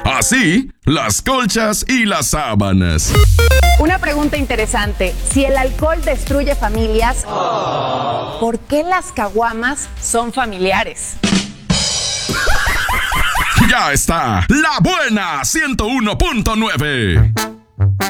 Así, las colchas y las sábanas. Una pregunta interesante. Si el alcohol destruye familias, ¿por qué las caguamas son familiares? Ya está, La Buena 101.9.